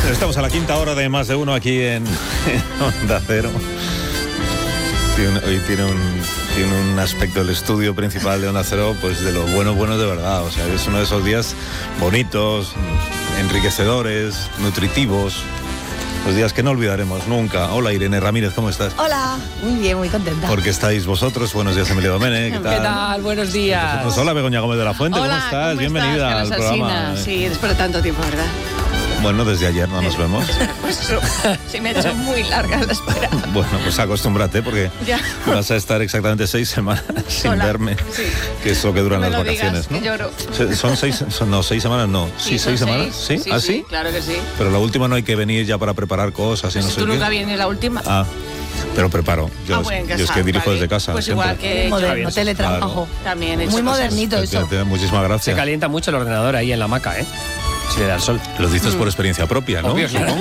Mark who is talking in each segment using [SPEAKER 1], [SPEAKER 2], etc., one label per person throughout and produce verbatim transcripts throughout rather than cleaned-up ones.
[SPEAKER 1] Estamos a la quinta hora de Más de Uno aquí en, en Onda Cero. Tiene, hoy tiene un, tiene un aspecto del estudio principal de Onda Cero, pues de lo bueno, bueno de verdad. O sea, es uno de esos días bonitos, enriquecedores, nutritivos. Los días que no olvidaremos nunca. Hola, Irene Ramírez, ¿cómo estás?
[SPEAKER 2] Hola, muy bien, muy contenta.
[SPEAKER 1] Porque estáis vosotros. Buenos días, Emilio Domene. ¿Qué tal?
[SPEAKER 3] ¿Qué tal? Buenos días.
[SPEAKER 1] Pues hola, Begoña Gómez de la Fuente.
[SPEAKER 4] Hola,
[SPEAKER 1] ¿cómo estás?
[SPEAKER 4] ¿cómo
[SPEAKER 1] Bienvenida
[SPEAKER 4] estás,
[SPEAKER 1] al programa.
[SPEAKER 4] Sí, después de tanto tiempo, ¿verdad?
[SPEAKER 1] Bueno, desde ayer no nos vemos.
[SPEAKER 4] Pues eso, se me ha hecho muy larga la espera.
[SPEAKER 1] Bueno, pues acostúmbrate porque
[SPEAKER 4] Ya.
[SPEAKER 1] vas a estar exactamente seis semanas sin
[SPEAKER 4] Sola.
[SPEAKER 1] verme,
[SPEAKER 4] Sí.
[SPEAKER 1] que es lo que duran
[SPEAKER 4] No me
[SPEAKER 1] las
[SPEAKER 4] lo
[SPEAKER 1] vacaciones,
[SPEAKER 4] digas,
[SPEAKER 1] ¿no?
[SPEAKER 4] que lloro.
[SPEAKER 1] Se- Son seis, son, no, seis semanas no. Sí,
[SPEAKER 4] son
[SPEAKER 1] seis semanas. ¿Sí?
[SPEAKER 4] Sí,
[SPEAKER 1] ¿Ah,
[SPEAKER 4] sí,
[SPEAKER 1] sí?
[SPEAKER 4] claro que sí.
[SPEAKER 1] Pero la última no hay que venir ya para preparar cosas y no
[SPEAKER 4] Si
[SPEAKER 1] sé
[SPEAKER 4] tú
[SPEAKER 1] qué.
[SPEAKER 4] nunca vienes la última.
[SPEAKER 1] Ah, pero preparo. Yo,
[SPEAKER 4] Ah, bueno, en
[SPEAKER 1] yo es
[SPEAKER 4] casa,
[SPEAKER 1] que dirijo
[SPEAKER 4] vale.
[SPEAKER 1] desde casa.
[SPEAKER 4] Pues
[SPEAKER 1] siempre.
[SPEAKER 4] igual que
[SPEAKER 2] Moderno,
[SPEAKER 3] bien,
[SPEAKER 2] teletrabajo.
[SPEAKER 4] también he hecho
[SPEAKER 2] Muy
[SPEAKER 4] cosas.
[SPEAKER 2] modernito
[SPEAKER 1] Te-
[SPEAKER 2] eso.
[SPEAKER 1] te- Muchísimas
[SPEAKER 3] Se
[SPEAKER 1] gracias.
[SPEAKER 3] calienta mucho el ordenador ahí en la hamaca, ¿eh? Si le da el sol.
[SPEAKER 1] Lo dices por experiencia propia, ¿no?
[SPEAKER 3] Obvio, claro.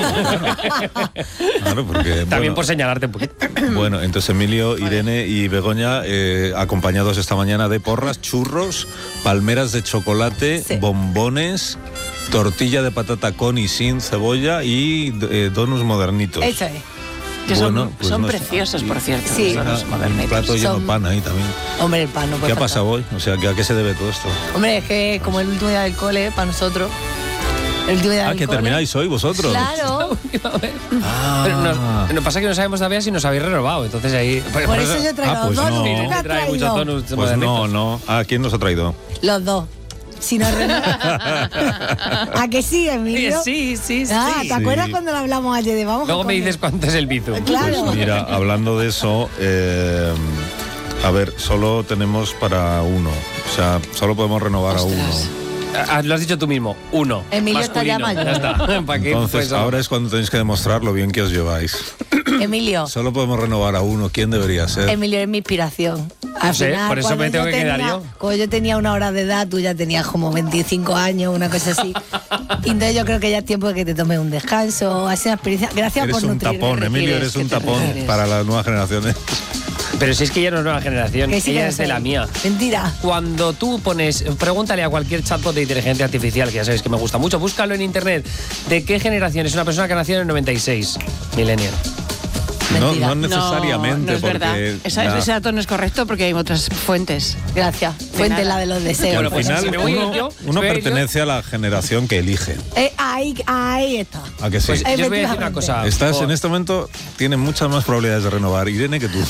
[SPEAKER 1] Claro, porque,
[SPEAKER 3] También
[SPEAKER 1] bueno,
[SPEAKER 3] por señalarte un poquito.
[SPEAKER 1] Bueno, entonces Emilio, Irene y Begoña, eh, acompañados esta mañana de porras, churros, palmeras de chocolate,
[SPEAKER 2] Sí.
[SPEAKER 1] bombones, tortilla de patata con y sin cebolla y eh, donuts modernitos.
[SPEAKER 2] Eso es.
[SPEAKER 4] Que son,
[SPEAKER 1] Bueno, pues
[SPEAKER 4] son
[SPEAKER 1] no sé.
[SPEAKER 4] preciosos, por cierto.
[SPEAKER 2] Sí.
[SPEAKER 4] Son los
[SPEAKER 1] Un
[SPEAKER 4] modernitos.
[SPEAKER 1] plato lleno
[SPEAKER 2] Son-
[SPEAKER 1] de pan ahí también.
[SPEAKER 2] Hombre, el pan no puede
[SPEAKER 1] ¿Qué ha
[SPEAKER 2] faltar.
[SPEAKER 1] pasado hoy? O sea, ¿a qué se debe todo esto?
[SPEAKER 2] Hombre, es que como el último día del cole, para nosotros. El último día
[SPEAKER 1] Ah,
[SPEAKER 2] del
[SPEAKER 1] que
[SPEAKER 2] cole.
[SPEAKER 1] termináis hoy vosotros.
[SPEAKER 2] Claro.
[SPEAKER 1] Ah.
[SPEAKER 3] Pero nos, nos pasa que no sabemos todavía si nos habéis renovado. Entonces ahí. Por,
[SPEAKER 2] Por eso yo traigo
[SPEAKER 1] Ah, pues
[SPEAKER 2] dos.
[SPEAKER 1] no.
[SPEAKER 2] ¿Tú qué
[SPEAKER 3] Irene
[SPEAKER 2] has
[SPEAKER 3] trae muchos
[SPEAKER 2] traído?
[SPEAKER 3] donuts
[SPEAKER 1] Pues
[SPEAKER 3] modernitos.
[SPEAKER 1] no, no. ¿A quién nos ha traído?
[SPEAKER 2] Los dos. Si no ¿A que sí, Emilio?
[SPEAKER 3] Sí, sí, sí.
[SPEAKER 2] Ah, ¿te
[SPEAKER 1] Sí.
[SPEAKER 2] acuerdas cuando lo hablamos ayer de vamos a
[SPEAKER 3] Luego me
[SPEAKER 2] comer?
[SPEAKER 3] dices cuánto es el bizum.
[SPEAKER 2] Claro.
[SPEAKER 1] Pues mira, hablando de eso, eh, a ver, solo tenemos para uno. O sea, solo podemos renovar a uno.
[SPEAKER 3] Ah, lo has dicho tú mismo. Uno.
[SPEAKER 2] Emilio está ya
[SPEAKER 3] masculino.
[SPEAKER 2] mayor.
[SPEAKER 3] Ya está. ¿Para qué?
[SPEAKER 1] Entonces,
[SPEAKER 3] Pues,
[SPEAKER 1] ahora es cuando tenéis que demostrar lo bien que os lleváis.
[SPEAKER 2] Emilio.
[SPEAKER 1] Solo podemos renovar a uno. ¿Quién debería ser?
[SPEAKER 2] Emilio es mi inspiración. Al
[SPEAKER 3] No sé, por eso
[SPEAKER 2] cuando
[SPEAKER 3] me tengo
[SPEAKER 2] yo
[SPEAKER 3] que quedar
[SPEAKER 2] tenía-
[SPEAKER 3] yo.
[SPEAKER 2] Cuando yo tenía una hora de edad, tú ya tenías como veinticinco años, una cosa así. Y entonces yo creo que ya es tiempo de que te tomes un descanso, hacer una experiencia. Gracias
[SPEAKER 1] Eres
[SPEAKER 2] por
[SPEAKER 1] un
[SPEAKER 2] nutrirme.
[SPEAKER 1] tapón, Emilio, eres
[SPEAKER 4] ¿qué
[SPEAKER 1] un
[SPEAKER 4] te
[SPEAKER 1] tapón
[SPEAKER 4] refieres?
[SPEAKER 1] para las nuevas generaciones.
[SPEAKER 3] Pero si es que ella no es nueva generación,
[SPEAKER 2] Que sí que
[SPEAKER 3] ella
[SPEAKER 2] lo
[SPEAKER 3] es de
[SPEAKER 2] soy.
[SPEAKER 3] la mía.
[SPEAKER 2] Mentira.
[SPEAKER 3] Cuando tú pones, pregúntale a cualquier chatbot de inteligencia artificial, que ya sabéis que me gusta mucho, búscalo en internet, ¿de qué generación es una persona que nació en el noventa y seis? Millennial.
[SPEAKER 1] No,
[SPEAKER 2] Mentira.
[SPEAKER 1] no
[SPEAKER 4] No,
[SPEAKER 1] necesariamente,
[SPEAKER 4] no es verdad.
[SPEAKER 1] porque
[SPEAKER 4] Esa-
[SPEAKER 1] la-
[SPEAKER 4] ese dato no es correcto porque hay otras fuentes.
[SPEAKER 2] Gracias. Fuente
[SPEAKER 4] nada.
[SPEAKER 2] la de los
[SPEAKER 1] que
[SPEAKER 2] deseos.
[SPEAKER 1] al
[SPEAKER 3] Bueno, pues
[SPEAKER 1] final
[SPEAKER 3] si me voy
[SPEAKER 1] uno,
[SPEAKER 3] yo,
[SPEAKER 1] uno
[SPEAKER 3] si me voy
[SPEAKER 1] pertenece a la generación que elige.
[SPEAKER 2] Eh, ahí, ahí está.
[SPEAKER 1] ¿A que sí?
[SPEAKER 3] Pues yo os voy a decir una
[SPEAKER 2] Efectivamente.
[SPEAKER 3] cosa.
[SPEAKER 1] Estás
[SPEAKER 3] Por-
[SPEAKER 1] en este momento, tienes muchas más probabilidades de renovar, Irene, que tú.